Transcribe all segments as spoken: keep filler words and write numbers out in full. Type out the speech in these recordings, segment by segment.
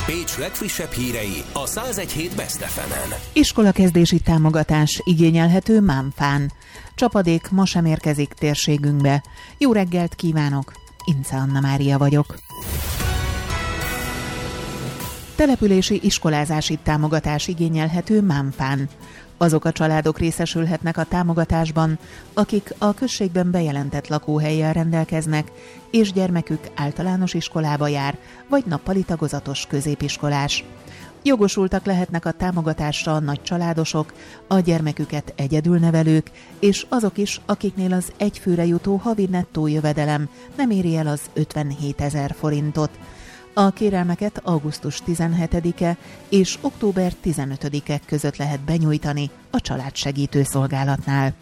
Pécs legfrissebb hírei a száz egy hét Best ef emen. Iskolakezdési támogatás igényelhető Mámfán. Csapadék ma sem érkezik térségünkbe. Jó reggelt kívánok! Ince Anna Mária vagyok. Települési iskolázási támogatás igényelhető Mámfán. Azok a családok részesülhetnek a támogatásban, akik a községben bejelentett lakóhellyel rendelkeznek, és gyermekük általános iskolába jár, vagy nappali tagozatos középiskolás. Jogosultak lehetnek a támogatásra a nagy családosok, a gyermeküket egyedül nevelők, és azok is, akiknél az egyfőre jutó havi nettó jövedelem nem éri el az ötvenhétezer forintot. A kérelmeket augusztus tizenhetedike és október tizenötödike között lehet benyújtani a családsegítő szolgálatnál.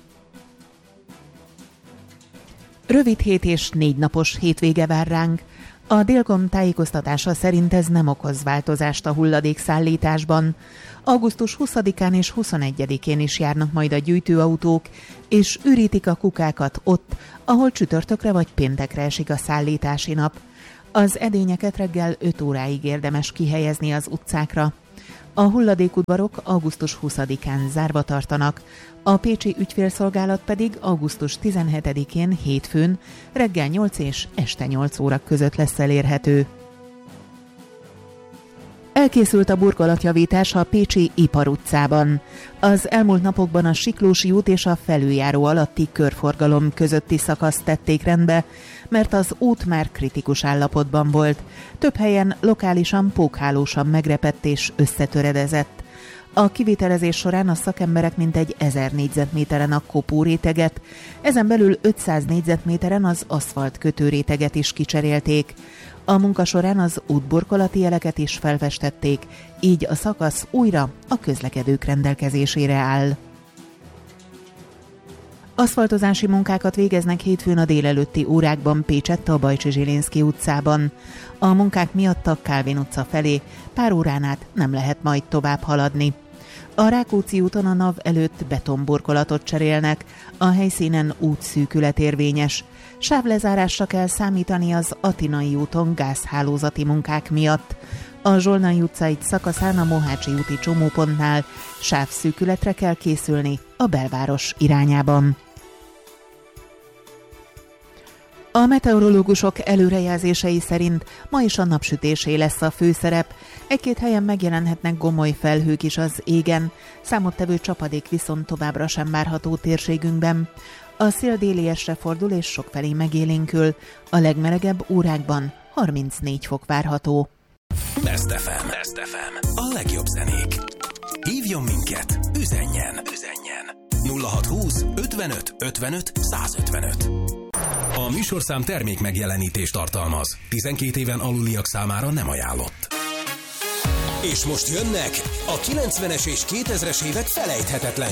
Rövid hét és négy napos hétvége vár ránk. A Délkom tájékoztatása szerint ez nem okoz változást a hulladékszállításban. augusztus huszadikán és huszonegyedikén is járnak majd a gyűjtőautók, és ürítik a kukákat ott, ahol csütörtökre vagy péntekre esik a szállítási nap. Az edényeket reggel öt óráig érdemes kihelyezni az utcákra. A hulladékudvarok augusztus huszadikán zárva tartanak, a pécsi ügyfélszolgálat pedig augusztus tizenhetedikén hétfőn reggel nyolc és este nyolc óra között lesz elérhető. Elkészült a burkolatjavítás a pécsi Ipar utcában. Az elmúlt napokban a Siklósi út és a felüljáró alatti körforgalom közötti szakaszt tették rendbe, mert az út már kritikus állapotban volt. Több helyen lokálisan pókhálósan megrepett és összetöredezett. A kivitelezés során a szakemberek mintegy ezer négyzetméteren a kopóréteget, ezen belül ötszáz négyzetméteren az aszfalt kötőréteget is kicserélték. A munka során az útburkolati jeleket is felfestették, így a szakasz újra a közlekedők rendelkezésére áll. Aszfaltozási munkákat végeznek hétfőn a délelőtti órákban Pécsett a Bajcsi Zsilinszky utcában. A munkák miatt a Kálvin utca felé pár órán át nem lehet majd tovább haladni. A Rákóczi úton a NAV előtt betonburkolatot cserélnek, a helyszínen útszűkület érvényes. Sávlezárásra kell számítani az Atinai úton gázhálózati munkák miatt. A Zsolnai utca egy szakaszán a Mohácsi úti csomópontnál sávszűkületre kell készülni a belváros irányában. A meteorológusok előrejelzései szerint ma is a napsütésé lesz a főszerep. Egy-két helyen megjelenhetnek gomoly felhők is az égen, számottevő csapadék viszont továbbra sem várható térségünkben. A szél déliesre fordul és sokfelé megélénkül, a legmelegebb órákban harmincnégy fok várható. Best ef em. Best ef em. A legjobb zenék. Hívjon minket, üzenjen, üzenjen. nulla hatszázhúsz ötvenöt ötvenöt százötvenöt. A műsorszám termék megjelenítést tartalmaz. tizenkét éven aluliak számára nem ajánlott. És most jönnek a kilencvenes és kétezres évek felejthetetlen